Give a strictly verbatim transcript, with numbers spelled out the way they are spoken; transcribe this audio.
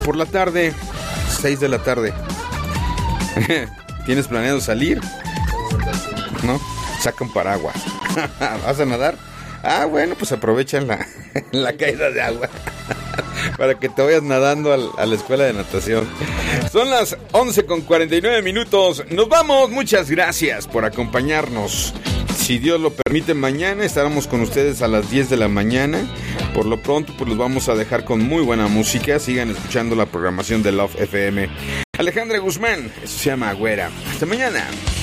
por la tarde, seis de la tarde. ¿Tienes planeado salir? ¿No? Saca un paraguas. ¿Vas a nadar? Ah, bueno, pues aprovecha en la, en la caída de agua para que te vayas nadando al, a la escuela de natación. Son las once con cuarenta y nueve minutos. Nos vamos. Muchas gracias por acompañarnos. Si Dios lo permite, mañana estaremos con ustedes a las diez de la mañana. Por lo pronto, pues los vamos a dejar con muy buena música. Sigan escuchando la programación de Love F M. Alejandra Guzmán, eso se llama Güera. Hasta mañana.